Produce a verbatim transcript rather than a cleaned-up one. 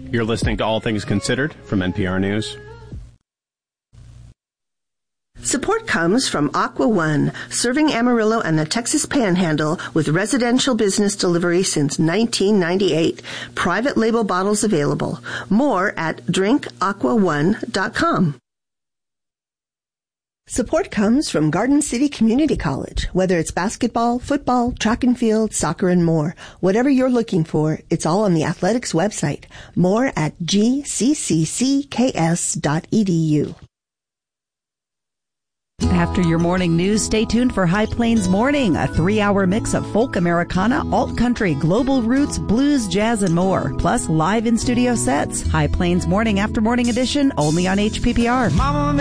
You're listening to All Things Considered from N P R News. Support comes from Aqua One, serving Amarillo and the Texas Panhandle with residential business delivery since nineteen ninety-eight. Private label bottles available. More at drink aqua one dot com. Support comes from Garden City Community College. Whether it's basketball, football, track and field, soccer, and more, whatever you're looking for, it's all on the athletics website. More at g c c c k s dot e d u. After your morning news, stay tuned for High Plains Morning, a three-hour mix of folk Americana, alt-country, global roots, blues, jazz, and more. Plus, live in-studio sets. High Plains Morning after morning edition, only on H P P R. Mama